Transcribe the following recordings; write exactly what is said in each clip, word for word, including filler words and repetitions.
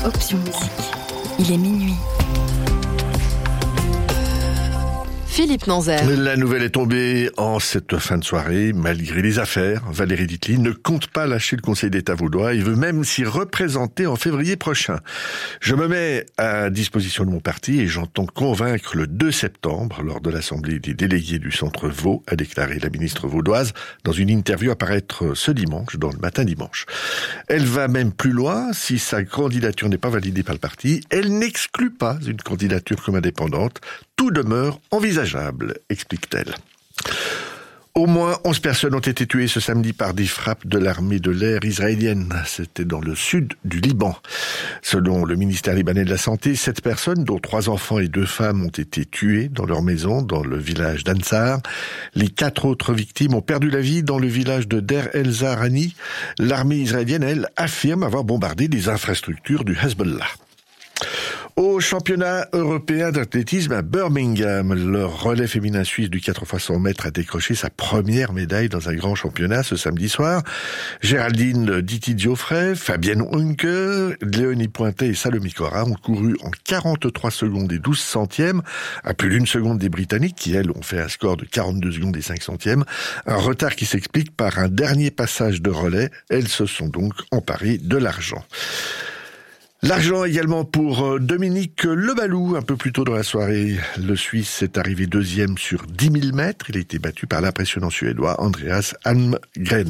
Option Musique. Il est minuit. Philippe Nanzer. La nouvelle est tombée en cette fin de soirée. Malgré les affaires, Valérie Ditely ne compte pas lâcher le Conseil d'État vaudois. Il veut même s'y représenter en février prochain. Je me mets à disposition de mon parti et j'entends convaincre le deux septembre, lors de l'Assemblée des délégués du Centre Vaud, a déclaré la ministre vaudoise dans une interview à paraître ce dimanche, dans le matin dimanche. Elle va même plus loin. Si sa candidature n'est pas validée par le parti, elle n'exclut pas une candidature comme indépendante. Tout demeure envisageable, explique-t-elle. Au moins onze personnes ont été tuées ce samedi par des frappes de l'armée de l'air israélienne. C'était dans le sud du Liban. Selon le ministère libanais de la Santé, sept personnes, dont trois enfants et deux femmes, ont été tuées dans leur maison, dans le village d'Ansar. Les quatre autres victimes ont perdu la vie dans le village de Der el-Zahrani. L'armée israélienne, elle, affirme avoir bombardé des infrastructures du Hezbollah. Au championnat européen d'athlétisme à Birmingham, le relais féminin suisse du quatre fois cent mètres a décroché sa première médaille dans un grand championnat ce samedi soir. Géraldine Diti-Geoffrey, Fabienne Hunke, Léonie Pointet et Salomé Cora ont couru en quarante-trois secondes et douze centièmes, à plus d'une seconde des Britanniques qui, elles, ont fait un score de quarante-deux secondes et cinq centièmes. Un retard qui s'explique par un dernier passage de relais. Elles se sont donc emparées de l'argent. L'argent également pour Dominique Lebalou, un peu plus tôt dans la soirée. Le Suisse est arrivé deuxième sur dix mille mètres. Il a été battu par l'impressionnant Suédois Andreas Almgren.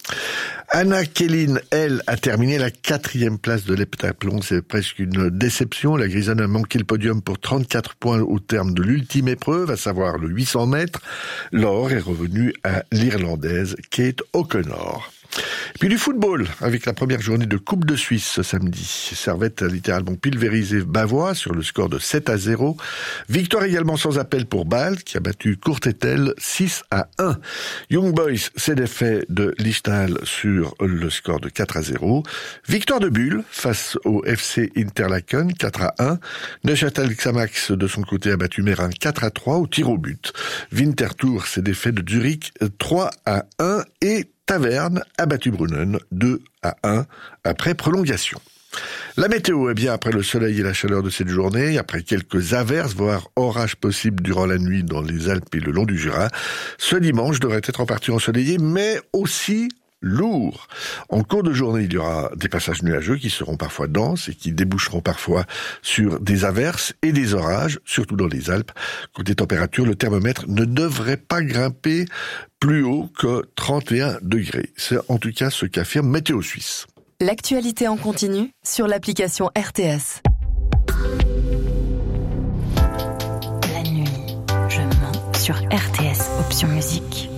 Anna Kellin, elle, a terminé la quatrième place de l'heptathlon. C'est presque une déception. La Grisonne a manqué le podium pour trente-quatre points au terme de l'ultime épreuve, à savoir le huit cents mètres. L'or est revenu à l'Irlandaise Kate O'Connor. Puis du football, avec la première journée de Coupe de Suisse ce samedi. Servette a littéralement pulvérisé Bavois sur le score de sept à zéro. Victoire également sans appel pour Bâle, qui a battu Courtétel six à un. Young Boys s'est défait de Lichtenal sur le score de quatre à zéro. Victoire de Bulle face au F C Interlaken, quatre à un. Neuchâtel Xamax, de son côté, a battu Mérin quatre à trois au tir au but. Winterthur s'est défait de Zurich trois à un et Taverne a battu Brunnen deux à un après prolongation. La météo, eh bien, après le soleil et la chaleur de cette journée, après quelques averses, voire orages possibles durant la nuit dans les Alpes et le long du Jura, ce dimanche devrait être en partie ensoleillé, mais aussi lourd. En cours de journée, il y aura des passages nuageux qui seront parfois denses et qui déboucheront parfois sur des averses et des orages, surtout dans les Alpes. Côté température, le thermomètre ne devrait pas grimper plus haut que trente et un degrés. C'est en tout cas ce qu'affirme Météo Suisse. L'actualité en continu sur l'application R T S. La nuit, je mens sur R T S Option Musique.